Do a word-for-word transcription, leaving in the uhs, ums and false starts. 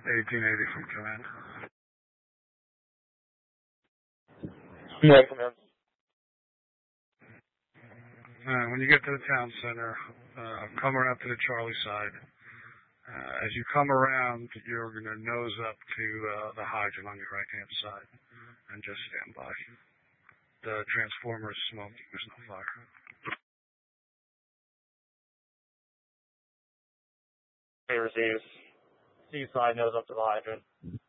eighteen eighty from command. Yeah, command. Uh, when you get to the town center, uh, come around to the Charlie side. Uh, as you come around, you're going to nose up to uh, the hydrant on your right-hand side and just stand by. The transformer is smoking. There's no fire. He receives. Seaside nose up to the hydrant.